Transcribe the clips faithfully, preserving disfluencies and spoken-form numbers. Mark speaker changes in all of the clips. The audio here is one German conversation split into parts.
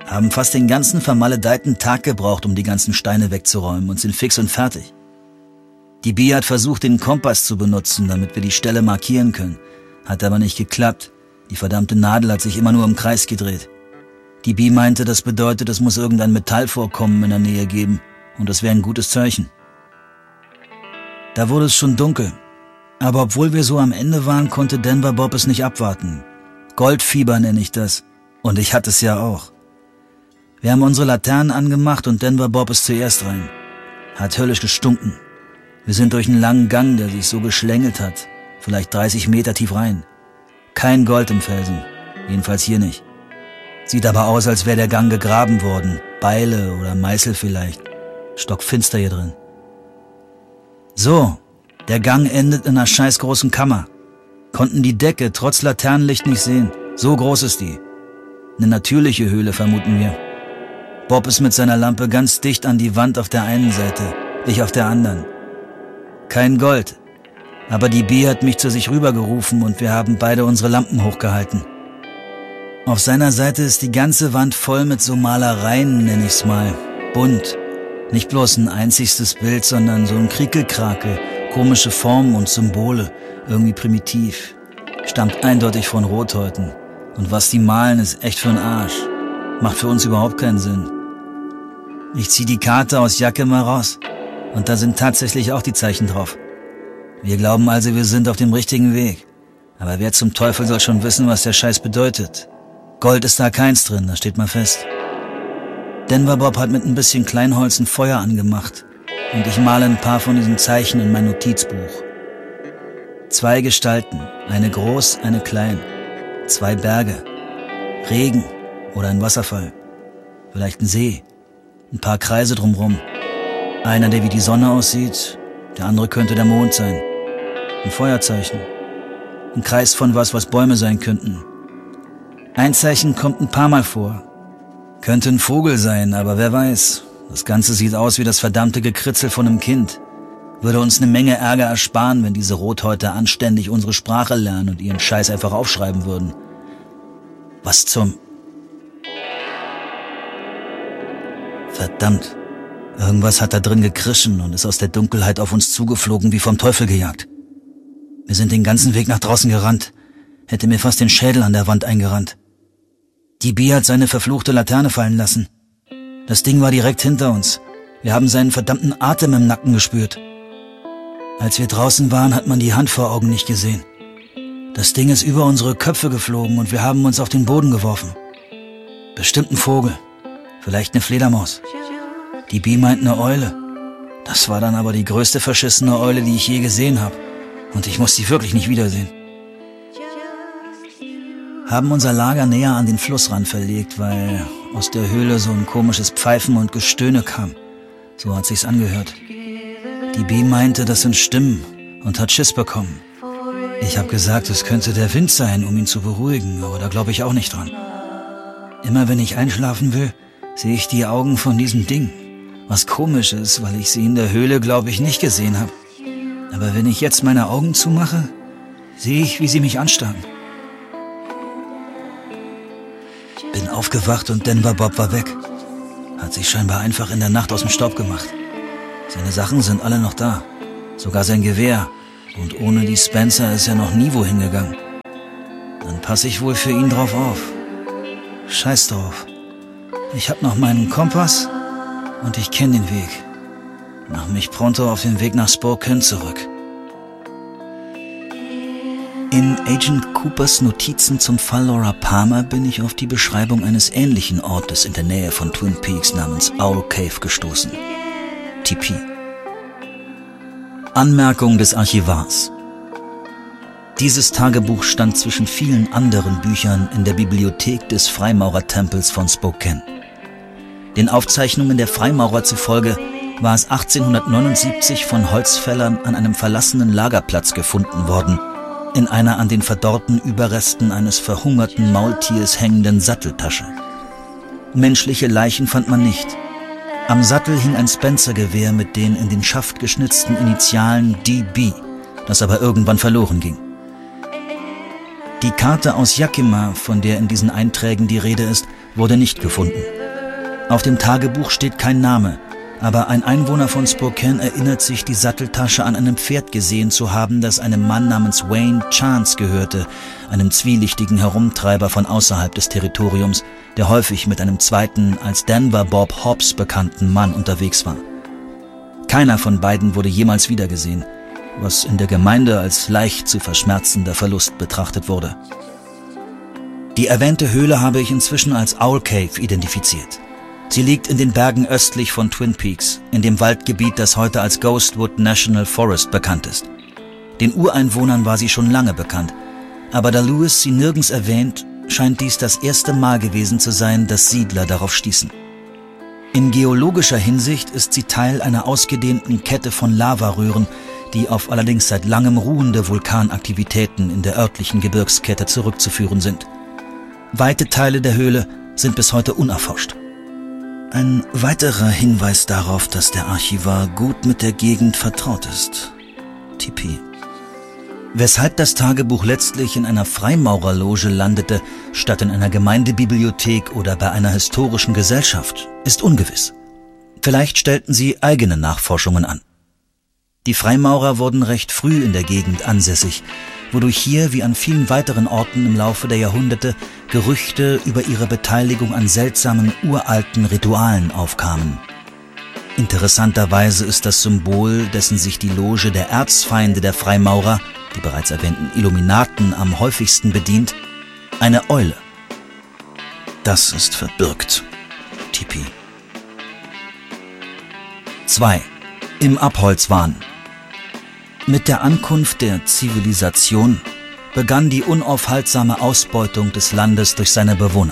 Speaker 1: Haben fast den ganzen vermaledeiten Tag gebraucht, um die ganzen Steine wegzuräumen und sind fix und fertig. Die Bee hat versucht, den Kompass zu benutzen, damit wir die Stelle markieren können. Hat aber nicht geklappt. Die verdammte Nadel hat sich immer nur im Kreis gedreht. Die Bee meinte, das bedeutet, es muss irgendein Metallvorkommen in der Nähe geben. Und das wäre ein gutes Zeichen. Da wurde es schon dunkel. Aber obwohl wir so am Ende waren, konnte Denver Bob es nicht abwarten. Goldfieber nenne ich das. Und ich hatte es ja auch. Wir haben unsere Laternen angemacht und Denver Bob ist zuerst rein. Hat höllisch gestunken. Wir sind durch einen langen Gang, der sich so geschlängelt hat. Vielleicht dreißig Meter tief rein. Kein Gold im Felsen. Jedenfalls hier nicht. Sieht aber aus, als wäre der Gang gegraben worden. Beile oder Meißel vielleicht. Stockfinster hier drin. So, der Gang endet in einer scheiß großen Kammer. Konnten die Decke trotz Laternenlicht nicht sehen. So groß ist die. Eine natürliche Höhle, vermuten wir. Bob ist mit seiner Lampe ganz dicht an die Wand auf der einen Seite, ich auf der anderen. Kein Gold, aber die Bee hat mich zu sich rübergerufen und wir haben beide unsere Lampen hochgehalten. Auf seiner Seite ist die ganze Wand voll mit so Malereien, nenn ich's mal. Bunt. Nicht bloß ein einziges Bild, sondern so ein Kriekelkrakel, komische Formen und Symbole, irgendwie primitiv. Stammt eindeutig von Rothäuten. Und was die malen, ist echt für'n Arsch. Macht für uns überhaupt keinen Sinn. Ich zieh die Karte aus Yakima raus und da sind tatsächlich auch die Zeichen drauf. Wir glauben also, wir sind auf dem richtigen Weg. Aber wer zum Teufel soll schon wissen, was der Scheiß bedeutet? Gold ist da keins drin, das steht mal fest. Denver Bob hat mit ein bisschen Kleinholz ein Feuer angemacht und ich male ein paar von diesen Zeichen in mein Notizbuch. Zwei Gestalten, eine groß, eine klein. Zwei Berge. Regen oder ein Wasserfall. Vielleicht ein See. Ein paar Kreise drumrum. Einer, der wie die Sonne aussieht, der andere könnte der Mond sein. Ein Feuerzeichen. Ein Kreis von was, was Bäume sein könnten. Ein Zeichen kommt ein paar Mal vor. Könnte ein Vogel sein, aber wer weiß. Das Ganze sieht aus wie das verdammte Gekritzel von einem Kind. Würde uns eine Menge Ärger ersparen, wenn diese Rothäute anständig unsere Sprache lernen und ihren Scheiß einfach aufschreiben würden. Was zum... Verdammt. Irgendwas hat da drin gekrischen und ist aus der Dunkelheit auf uns zugeflogen, wie vom Teufel gejagt. Wir sind den ganzen Weg nach draußen gerannt. Hätte mir fast den Schädel an der Wand eingerannt. Die Bee hat seine verfluchte Laterne fallen lassen. Das Ding war direkt hinter uns. Wir haben seinen verdammten Atem im Nacken gespürt. Als wir draußen waren, hat man die Hand vor Augen nicht gesehen. Das Ding ist über unsere Köpfe geflogen und wir haben uns auf den Boden geworfen. Bestimmt ein Vogel. Vielleicht eine Fledermaus. Die Bee meint eine Eule. Das war dann aber die größte verschissene Eule, die ich je gesehen habe. Und ich muss sie wirklich nicht wiedersehen. Haben unser Lager näher an den Flussrand verlegt, weil aus der Höhle so ein komisches Pfeifen und Gestöhne kam. So hat sich's angehört. Die Bee meinte, das sind Stimmen und hat Schiss bekommen. Ich habe gesagt, es könnte der Wind sein, um ihn zu beruhigen, aber da glaube ich auch nicht dran. Immer wenn ich einschlafen will, sehe ich die Augen von diesem Ding. Was komisch ist, weil ich sie in der Höhle, glaube ich, nicht gesehen habe. Aber wenn ich jetzt meine Augen zumache, sehe ich, wie sie mich anstarren. Bin aufgewacht und Denver Bob war weg. Hat sich scheinbar einfach in der Nacht aus dem Staub gemacht. Seine Sachen sind alle noch da. Sogar sein Gewehr. Und ohne die Spencer ist er noch nie wohin gegangen. Dann passe ich wohl für ihn drauf auf. Scheiß drauf. Ich hab noch meinen Kompass und ich kenne den Weg. Mach mich pronto auf den Weg nach Spokane zurück. In Agent Coopers Notizen zum Fall Laura Palmer bin ich auf die Beschreibung eines ähnlichen Ortes in der Nähe von Twin Peaks namens Owl Cave gestoßen. T P. Anmerkung des Archivars. Dieses Tagebuch stand zwischen vielen anderen Büchern in der Bibliothek des Freimaurertempels von Spokane. Den Aufzeichnungen der Freimaurer zufolge war es achtzehnhundertneunundsiebzig von Holzfällern an einem verlassenen Lagerplatz gefunden worden, in einer an den verdorrten Überresten eines verhungerten Maultiers hängenden Satteltasche. Menschliche Leichen fand man nicht. Am Sattel hing ein Spencer-Gewehr mit den in den Schaft geschnitzten Initialen D B, das aber irgendwann verloren ging. Die Karte aus Yakima, von der in diesen Einträgen die Rede ist, wurde nicht gefunden. Auf dem Tagebuch steht kein Name, aber ein Einwohner von Spokane erinnert sich, die Satteltasche an einem Pferd gesehen zu haben, das einem Mann namens Wayne Chance gehörte, einem zwielichtigen Herumtreiber von außerhalb des Territoriums, der häufig mit einem zweiten, als Denver Bob Hobbs bekannten Mann unterwegs war. Keiner von beiden wurde jemals wiedergesehen, was in der Gemeinde als leicht zu verschmerzender Verlust betrachtet wurde. Die erwähnte Höhle habe ich inzwischen als Owl Cave identifiziert. Sie liegt in den Bergen östlich von Twin Peaks, in dem Waldgebiet, das heute als Ghostwood National Forest bekannt ist. Den Ureinwohnern war sie schon lange bekannt, aber da Lewis sie nirgends erwähnt, scheint dies das erste Mal gewesen zu sein, dass Siedler darauf stießen. In geologischer Hinsicht ist sie Teil einer ausgedehnten Kette von Lavaröhren, die auf allerdings seit langem ruhende Vulkanaktivitäten in der örtlichen Gebirgskette zurückzuführen sind. Weite Teile der Höhle sind bis heute unerforscht. Ein weiterer Hinweis darauf, dass der Archivar gut mit der Gegend vertraut ist. T P. Weshalb das Tagebuch letztlich in einer Freimaurerloge landete, statt in einer Gemeindebibliothek oder bei einer historischen Gesellschaft, ist ungewiss. Vielleicht stellten sie eigene Nachforschungen an. Die Freimaurer wurden recht früh in der Gegend ansässig, wodurch hier wie an vielen weiteren Orten im Laufe der Jahrhunderte Gerüchte über ihre Beteiligung an seltsamen uralten Ritualen aufkamen. Interessanterweise ist das Symbol, dessen sich die Loge der Erzfeinde der Freimaurer, die bereits erwähnten Illuminaten, am häufigsten bedient, eine Eule. Das ist verbürgt. T P. zwei. Im Abholzwahn. Mit der Ankunft der Zivilisation begann die unaufhaltsame Ausbeutung des Landes durch seine Bewohner.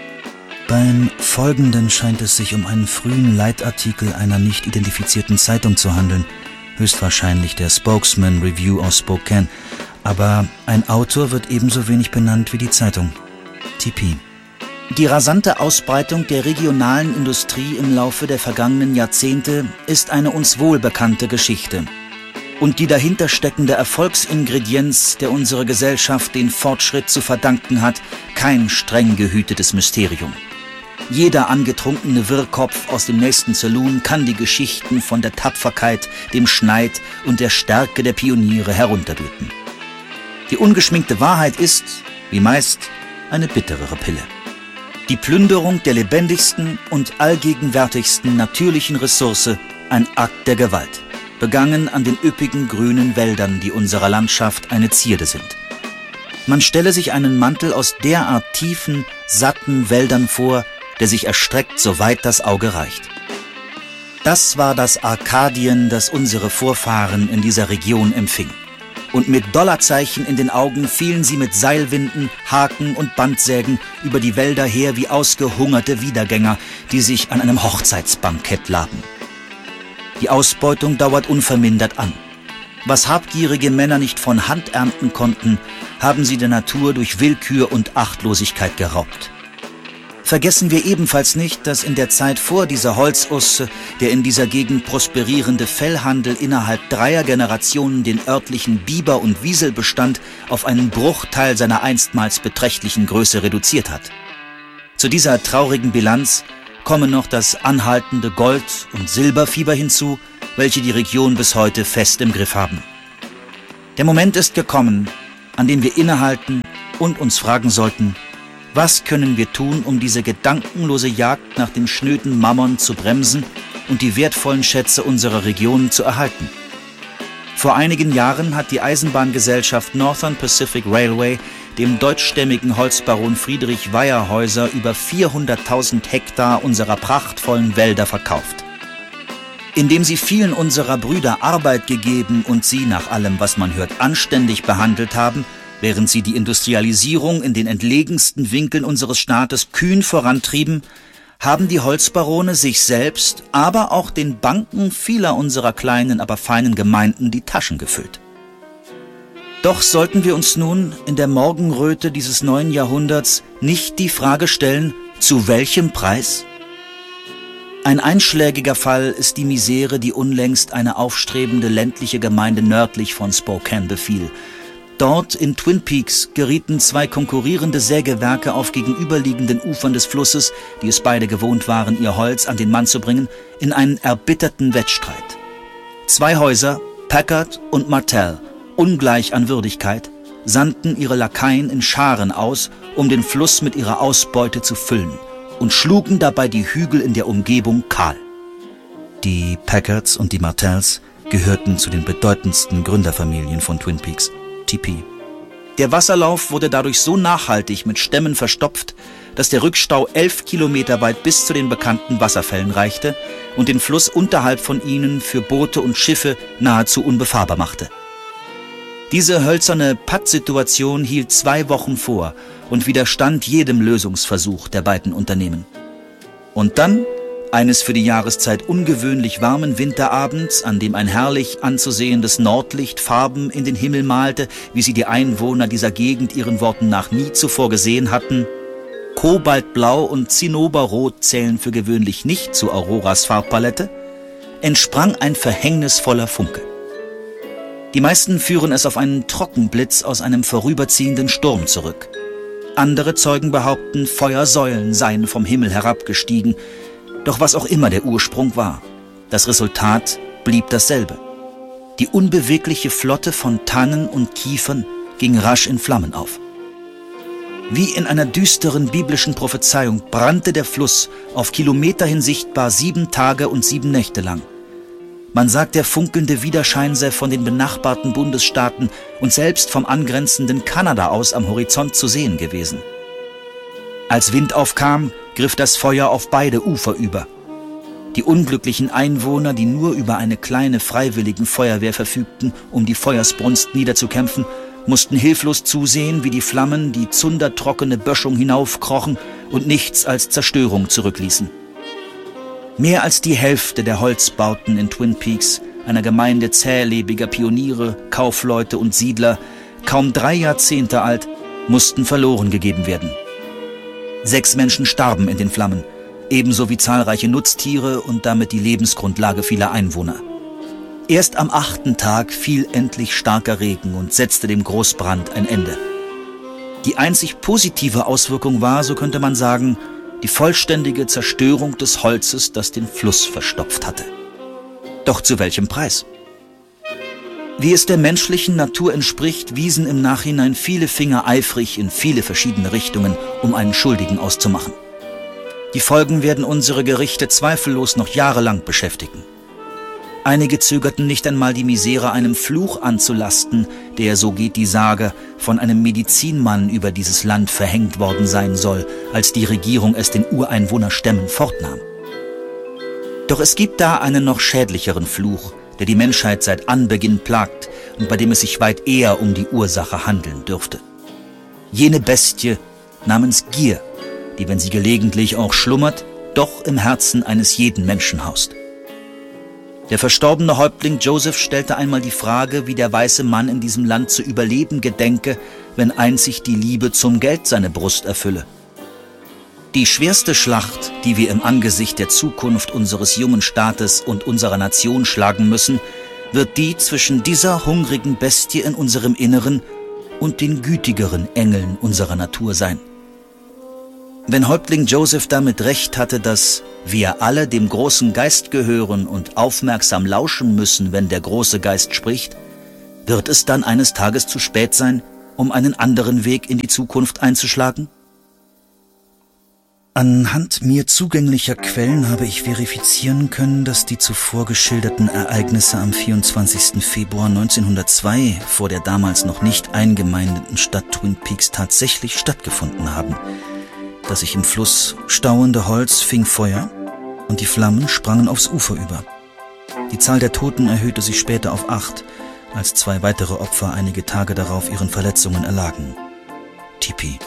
Speaker 1: Beim Folgenden scheint es sich um einen frühen Leitartikel einer nicht identifizierten Zeitung zu handeln, höchstwahrscheinlich der Spokesman Review aus Spokane, aber ein Autor wird ebenso wenig benannt wie die Zeitung. T P. Die rasante Ausbreitung der regionalen Industrie im Laufe der vergangenen Jahrzehnte ist eine uns wohlbekannte Geschichte. Und die dahinter steckende Erfolgsingredienz, der unsere Gesellschaft den Fortschritt zu verdanken hat, kein streng gehütetes Mysterium. Jeder angetrunkene Wirrkopf aus dem nächsten Saloon kann die Geschichten von der Tapferkeit, dem Schneid und der Stärke der Pioniere herunterbeten. Die ungeschminkte Wahrheit ist, wie meist, eine bitterere Pille. Die Plünderung der lebendigsten und allgegenwärtigsten natürlichen Ressource, ein Akt der Gewalt, begangen an den üppigen grünen Wäldern, die unserer Landschaft eine Zierde sind. Man stelle sich einen Mantel aus derart tiefen, satten Wäldern vor, der sich erstreckt, soweit das Auge reicht. Das war das Arkadien, das unsere Vorfahren in dieser Region empfing. Und mit Dollarzeichen in den Augen fielen sie mit Seilwinden, Haken und Bandsägen über die Wälder her wie ausgehungerte Wiedergänger, die sich an einem Hochzeitsbankett laben. Die Ausbeutung dauert unvermindert an. Was habgierige Männer nicht von Hand ernten konnten, haben sie der Natur durch Willkür und Achtlosigkeit geraubt. Vergessen wir ebenfalls nicht, dass in der Zeit vor dieser Holzusse der in dieser Gegend prosperierende Fellhandel innerhalb dreier Generationen den örtlichen Biber- und Wieselbestand auf einen Bruchteil seiner einstmals beträchtlichen Größe reduziert hat. Zu dieser traurigen Bilanz kommen noch das anhaltende Gold- und Silberfieber hinzu, welche die Region bis heute fest im Griff haben. Der Moment ist gekommen, an dem wir innehalten und uns fragen sollten, was können wir tun, um diese gedankenlose Jagd nach dem schnöden Mammon zu bremsen und die wertvollen Schätze unserer Region zu erhalten? Vor einigen Jahren hat die Eisenbahngesellschaft Northern Pacific Railway dem deutschstämmigen Holzbaron Friedrich Weyerhäuser über vierhunderttausend Hektar unserer prachtvollen Wälder verkauft. Indem sie vielen unserer Brüder Arbeit gegeben und sie, nach allem, was man hört, anständig behandelt haben, während sie die Industrialisierung in den entlegensten Winkeln unseres Staates kühn vorantrieben, haben die Holzbarone sich selbst, aber auch den Banken vieler unserer kleinen, aber feinen Gemeinden die Taschen gefüllt. Doch sollten wir uns nun in der Morgenröte dieses neuen Jahrhunderts nicht die Frage stellen, zu welchem Preis? Ein einschlägiger Fall ist die Misere, die unlängst eine aufstrebende ländliche Gemeinde nördlich von Spokane befiel. Dort in Twin Peaks gerieten zwei konkurrierende Sägewerke auf gegenüberliegenden Ufern des Flusses, die es beide gewohnt waren, ihr Holz an den Mann zu bringen, in einen erbitterten Wettstreit. Zwei Häuser, Packard und Martell, ungleich an Würdigkeit, sandten ihre Lakaien in Scharen aus, um den Fluss mit ihrer Ausbeute zu füllen, und schlugen dabei die Hügel in der Umgebung kahl. Die Packards und die Martells gehörten zu den bedeutendsten Gründerfamilien von Twin Peaks, T P. Der Wasserlauf wurde dadurch so nachhaltig mit Stämmen verstopft, dass der Rückstau elf Kilometer weit bis zu den bekannten Wasserfällen reichte und den Fluss unterhalb von ihnen für Boote und Schiffe nahezu unbefahrbar machte. Diese hölzerne Pattsituation hielt zwei Wochen vor und widerstand jedem Lösungsversuch der beiden Unternehmen. Und dann, eines für die Jahreszeit ungewöhnlich warmen Winterabends, an dem ein herrlich anzusehendes Nordlicht Farben in den Himmel malte, wie sie die Einwohner dieser Gegend ihren Worten nach nie zuvor gesehen hatten. Kobaltblau und Zinnoberrot zählen für gewöhnlich nicht zu Auroras Farbpalette, entsprang ein verhängnisvoller Funke. Die meisten führen es auf einen Trockenblitz aus einem vorüberziehenden Sturm zurück. Andere Zeugen behaupten, Feuersäulen seien vom Himmel herabgestiegen. Doch was auch immer der Ursprung war, das Resultat blieb dasselbe. Die unbewegliche Flotte von Tannen und Kiefern ging rasch in Flammen auf. Wie in einer düsteren biblischen Prophezeiung brannte der Fluss auf Kilometer hin sichtbar sieben Tage und sieben Nächte lang. Man sagt, der funkelnde Widerschein sei von den benachbarten Bundesstaaten und selbst vom angrenzenden Kanada aus am Horizont zu sehen gewesen. Als Wind aufkam, griff das Feuer auf beide Ufer über. Die unglücklichen Einwohner, die nur über eine kleine freiwilligen Feuerwehr verfügten, um die Feuersbrunst niederzukämpfen, mussten hilflos zusehen, wie die Flammen die zundertrockene Böschung hinaufkrochen und nichts als Zerstörung zurückließen. Mehr als die Hälfte der Holzbauten in Twin Peaks, einer Gemeinde zählebiger Pioniere, Kaufleute und Siedler, kaum drei Jahrzehnte alt, mussten verloren gegeben werden. Sechs Menschen starben in den Flammen, ebenso wie zahlreiche Nutztiere und damit die Lebensgrundlage vieler Einwohner. Erst am achten Tag fiel endlich starker Regen und setzte dem Großbrand ein Ende. Die einzig positive Auswirkung war, so könnte man sagen, die vollständige Zerstörung des Holzes, das den Fluss verstopft hatte. Doch zu welchem Preis? Wie es der menschlichen Natur entspricht, wiesen im Nachhinein viele Finger eifrig in viele verschiedene Richtungen, um einen Schuldigen auszumachen. Die Folgen werden unsere Gerichte zweifellos noch jahrelang beschäftigen. Einige zögerten nicht einmal die Misere einem Fluch anzulasten, der, so geht die Sage, von einem Medizinmann über dieses Land verhängt worden sein soll, als die Regierung es den Ureinwohnerstämmen fortnahm. Doch es gibt da einen noch schädlicheren Fluch, der die Menschheit seit Anbeginn plagt und bei dem es sich weit eher um die Ursache handeln dürfte. Jene Bestie namens Gier, die, wenn sie gelegentlich auch schlummert, doch im Herzen eines jeden Menschen haust. Der verstorbene Häuptling Joseph stellte einmal die Frage, wie der weiße Mann in diesem Land zu überleben gedenke, wenn einzig die Liebe zum Geld seine Brust erfülle. Die schwerste Schlacht, die wir im Angesicht der Zukunft unseres jungen Staates und unserer Nation schlagen müssen, wird die zwischen dieser hungrigen Bestie in unserem Inneren und den gütigeren Engeln unserer Natur sein. Wenn Häuptling Joseph damit recht hatte, dass wir alle dem großen Geist gehören und aufmerksam lauschen müssen, wenn der große Geist spricht, wird es dann eines Tages zu spät sein, um einen anderen Weg in die Zukunft einzuschlagen? Anhand mir zugänglicher Quellen habe ich verifizieren können, dass die zuvor geschilderten Ereignisse am vierundzwanzigsten Februar neunzehnhundertzwei vor der damals noch nicht eingemeindeten Stadt Twin Peaks tatsächlich stattgefunden haben. Das sich im Fluss stauende Holz fing Feuer und die Flammen sprangen aufs Ufer über. Die Zahl der Toten erhöhte sich später auf acht, als zwei weitere Opfer einige Tage darauf ihren Verletzungen erlagen. T P.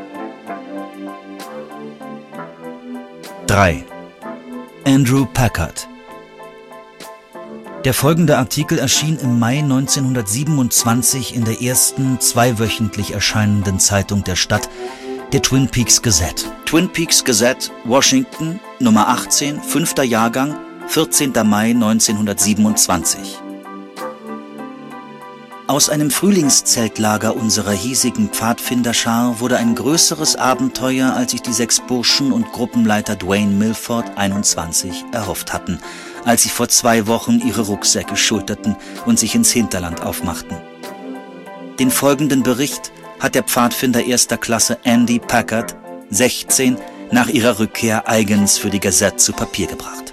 Speaker 1: drei. Andrew Packard. Der folgende Artikel erschien im Mai neunzehnhundertsiebenundzwanzig in der ersten zweiwöchentlich erscheinenden Zeitung der Stadt, der Twin Peaks Gazette. Twin Peaks Gazette, Washington, Nummer achtzehn, fünfter Jahrgang, vierzehnter Mai neunzehnhundertsiebenundzwanzig. Aus einem Frühlingszeltlager unserer hiesigen Pfadfinderschar wurde ein größeres Abenteuer, als sich die sechs Burschen und Gruppenleiter Dwayne Milford, einundzwanzig, erhofft hatten, als sie vor zwei Wochen ihre Rucksäcke schulterten und sich ins Hinterland aufmachten. Den folgenden Bericht hat der Pfadfinder erster Klasse Andy Packard, sechzehn, nach ihrer Rückkehr eigens für die Gazette zu Papier gebracht.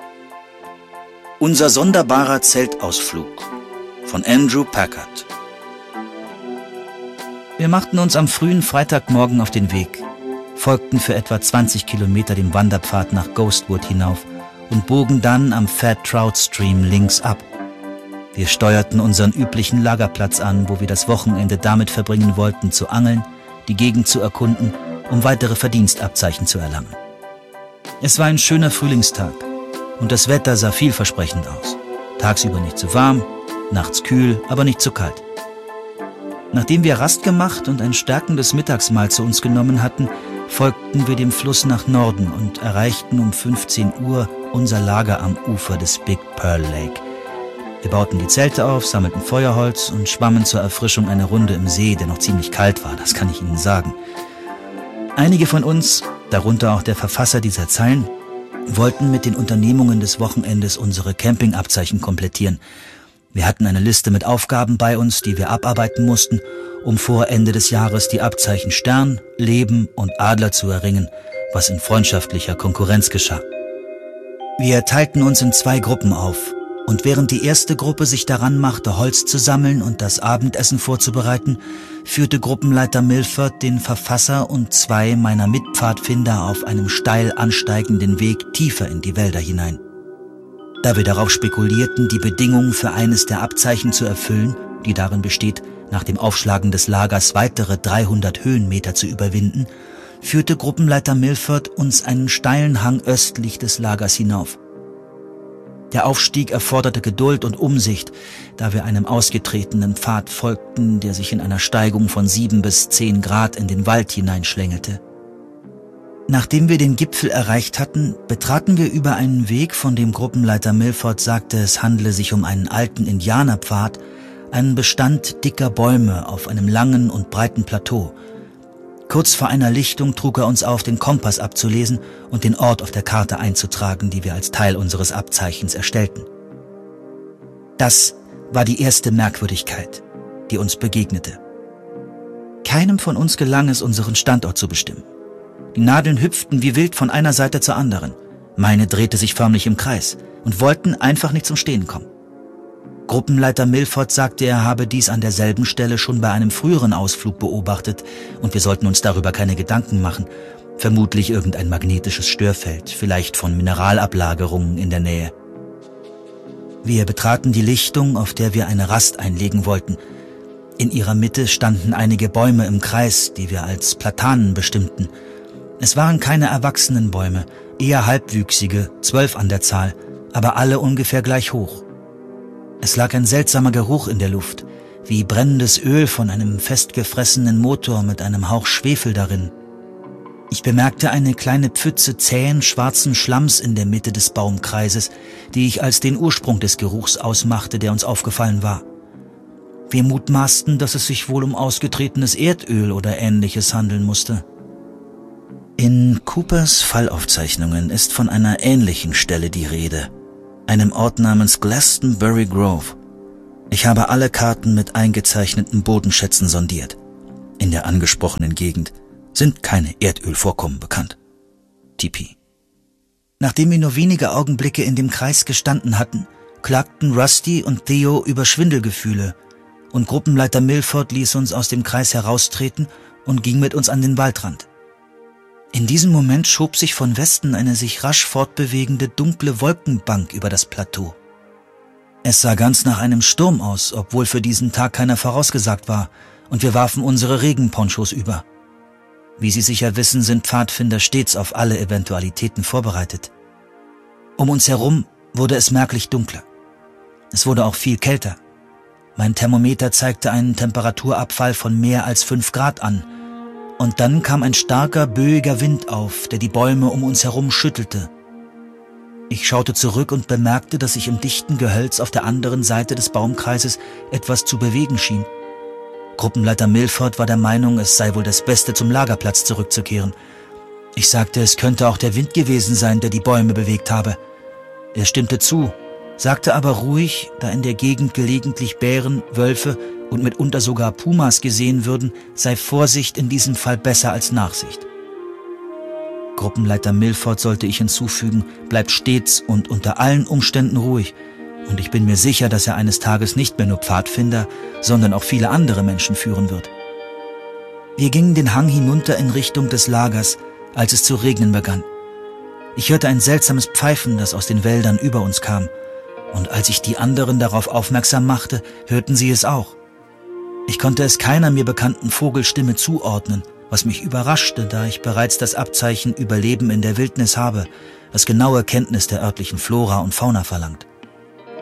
Speaker 1: Unser sonderbarer Zeltausflug von Andrew Packard. Wir machten uns am frühen Freitagmorgen auf den Weg, folgten für etwa zwanzig Kilometer dem Wanderpfad nach Ghostwood hinauf und bogen dann am Fat Trout Stream links ab. Wir steuerten unseren üblichen Lagerplatz an, wo wir das Wochenende damit verbringen wollten, zu angeln, die Gegend zu erkunden, um weitere Verdienstabzeichen zu erlangen. Es war ein schöner Frühlingstag und das Wetter sah vielversprechend aus. Tagsüber nicht zu warm, nachts kühl, aber nicht zu kalt. Nachdem wir Rast gemacht und ein stärkendes Mittagsmahl zu uns genommen hatten, folgten wir dem Fluss nach Norden und erreichten um fünfzehn Uhr unser Lager am Ufer des Big Pearl Lake. Wir bauten die Zelte auf, sammelten Feuerholz und schwammen zur Erfrischung eine Runde im See, der noch ziemlich kalt war, das kann ich Ihnen sagen. Einige von uns, darunter auch der Verfasser dieser Zeilen, wollten mit den Unternehmungen des Wochenendes unsere Campingabzeichen komplettieren. Wir hatten eine Liste mit Aufgaben bei uns, die wir abarbeiten mussten, um vor Ende des Jahres die Abzeichen Stern, Leben und Adler zu erringen, was in freundschaftlicher Konkurrenz geschah. Wir teilten uns in zwei Gruppen auf, und während die erste Gruppe sich daran machte, Holz zu sammeln und das Abendessen vorzubereiten, führte Gruppenleiter Milford den Verfasser und zwei meiner Mitpfadfinder auf einem steil ansteigenden Weg tiefer in die Wälder hinein. Da wir darauf spekulierten, die Bedingungen für eines der Abzeichen zu erfüllen, die darin besteht, nach dem Aufschlagen des Lagers weitere dreihundert Höhenmeter zu überwinden, führte Gruppenleiter Milford uns einen steilen Hang östlich des Lagers hinauf. Der Aufstieg erforderte Geduld und Umsicht, da wir einem ausgetretenen Pfad folgten, der sich in einer Steigung von sieben bis zehn Grad in den Wald hineinschlängelte. Nachdem wir den Gipfel erreicht hatten, betraten wir über einen Weg, von dem Gruppenleiter Milford sagte, es handle sich um einen alten Indianerpfad, einen Bestand dicker Bäume auf einem langen und breiten Plateau. Kurz vor einer Lichtung trug er uns auf, den Kompass abzulesen und den Ort auf der Karte einzutragen, die wir als Teil unseres Abzeichens erstellten. Das war die erste Merkwürdigkeit, die uns begegnete. Keinem von uns gelang es, unseren Standort zu bestimmen. Die Nadeln hüpften wie wild von einer Seite zur anderen. Meine drehte sich förmlich im Kreis und wollten einfach nicht zum Stehen kommen. Gruppenleiter Milford sagte, er habe dies an derselben Stelle schon bei einem früheren Ausflug beobachtet und wir sollten uns darüber keine Gedanken machen. Vermutlich irgendein magnetisches Störfeld, vielleicht von Mineralablagerungen in der Nähe. Wir betraten die Lichtung, auf der wir eine Rast einlegen wollten. In ihrer Mitte standen einige Bäume im Kreis, die wir als Platanen bestimmten. Es waren keine erwachsenen Bäume, eher halbwüchsige, zwölf an der Zahl, aber alle ungefähr gleich hoch. Es lag ein seltsamer Geruch in der Luft, wie brennendes Öl von einem festgefressenen Motor mit einem Hauch Schwefel darin. Ich bemerkte eine kleine Pfütze zähen, schwarzen Schlamms in der Mitte des Baumkreises, die ich als den Ursprung des Geruchs ausmachte, der uns aufgefallen war. Wir mutmaßten, dass es sich wohl um ausgetretenes Erdöl oder Ähnliches handeln musste. In Coopers Fallaufzeichnungen ist von einer ähnlichen Stelle die Rede, einem Ort namens Glastonbury Grove. Ich habe alle Karten mit eingezeichneten Bodenschätzen sondiert. In der angesprochenen Gegend sind keine Erdölvorkommen bekannt. T P. Nachdem wir nur wenige Augenblicke in dem Kreis gestanden hatten, klagten Rusty und Theo über Schwindelgefühle und Gruppenleiter Milford ließ uns aus dem Kreis heraustreten und ging mit uns an den Waldrand. In diesem Moment schob sich von Westen eine sich rasch fortbewegende dunkle Wolkenbank über das Plateau. Es sah ganz nach einem Sturm aus, obwohl für diesen Tag keiner vorausgesagt war, und wir warfen unsere Regenponchos über. Wie Sie sicher wissen, sind Pfadfinder stets auf alle Eventualitäten vorbereitet. Um uns herum wurde es merklich dunkler. Es wurde auch viel kälter. Mein Thermometer zeigte einen Temperaturabfall von mehr als fünf Grad an, und dann kam ein starker, böiger Wind auf, der die Bäume um uns herum schüttelte. Ich schaute zurück und bemerkte, dass sich im dichten Gehölz auf der anderen Seite des Baumkreises etwas zu bewegen schien. Gruppenleiter Milford war der Meinung, es sei wohl das Beste, zum Lagerplatz zurückzukehren. Ich sagte, es könnte auch der Wind gewesen sein, der die Bäume bewegt habe. Er stimmte zu, sagte aber ruhig, da in der Gegend gelegentlich Bären, Wölfe und mitunter sogar Pumas gesehen würden, sei Vorsicht in diesem Fall besser als Nachsicht. Gruppenleiter Milford, sollte ich hinzufügen, bleibt stets und unter allen Umständen ruhig, und ich bin mir sicher, dass er eines Tages nicht mehr nur Pfadfinder, sondern auch viele andere Menschen führen wird. Wir gingen den Hang hinunter in Richtung des Lagers, als es zu regnen begann. Ich hörte ein seltsames Pfeifen, das aus den Wäldern über uns kam, und als ich die anderen darauf aufmerksam machte, hörten sie es auch. Ich konnte es keiner mir bekannten Vogelstimme zuordnen, was mich überraschte, da ich bereits das Abzeichen Überleben in der Wildnis habe, was genaue Kenntnis der örtlichen Flora und Fauna verlangt.